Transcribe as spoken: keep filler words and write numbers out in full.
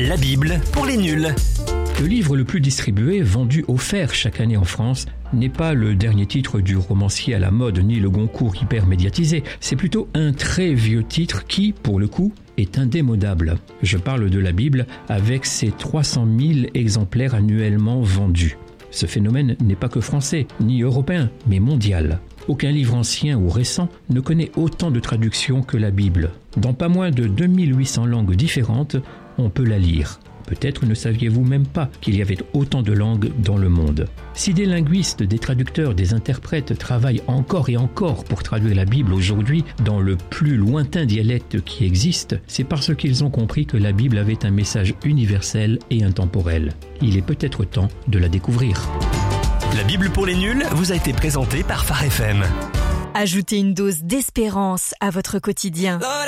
La Bible pour les nuls. Le livre le plus distribué, vendu, offert chaque année en France, n'est pas le dernier titre du romancier à la mode ni le Goncourt hyper médiatisé. C'est plutôt un très vieux titre qui, pour le coup, est indémodable. Je parle de la Bible avec ses trois cent mille exemplaires annuellement vendus. Ce phénomène n'est pas que français, ni européen, mais mondial. Aucun livre ancien ou récent ne connaît autant de traductions que la Bible. Dans pas moins de deux mille huit cents langues différentes, on peut la lire. Peut-être ne saviez-vous même pas qu'il y avait autant de langues dans le monde. Si des linguistes, des traducteurs, des interprètes travaillent encore et encore pour traduire la Bible aujourd'hui dans le plus lointain dialecte qui existe, c'est parce qu'ils ont compris que la Bible avait un message universel et intemporel. Il est peut-être temps de la découvrir. La Bible pour les nuls vous a été présentée par Phare F M. Ajoutez une dose d'espérance à votre quotidien.